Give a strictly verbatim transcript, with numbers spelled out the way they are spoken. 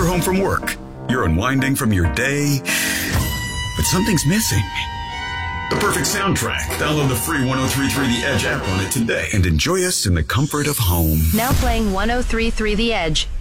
home from work. You're unwinding from your day, but something's missing. The perfect soundtrack. Download the free one oh three point three The Edge app on it today and enjoy us in the comfort of home. Now playing one oh three point three The Edge.